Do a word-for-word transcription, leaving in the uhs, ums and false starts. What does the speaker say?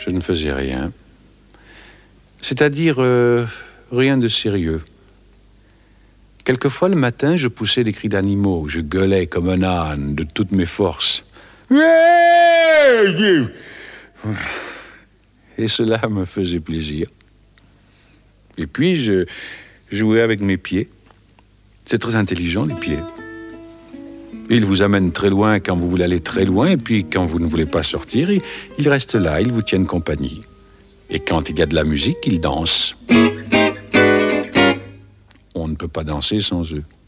je ne faisais rien. C'est-à-dire euh, rien de sérieux. Quelquefois, le matin, je poussais des cris d'animaux. Je gueulais comme un âne de toutes mes forces. Et cela me faisait plaisir. Et puis, je jouais avec mes pieds. C'est très intelligent, les pieds. Ils vous amènent très loin quand vous voulez aller très loin, et puis quand vous ne voulez pas sortir, ils restent là, ils vous tiennent compagnie. Et quand il y a de la musique, ils dansent. On ne peut pas danser sans eux.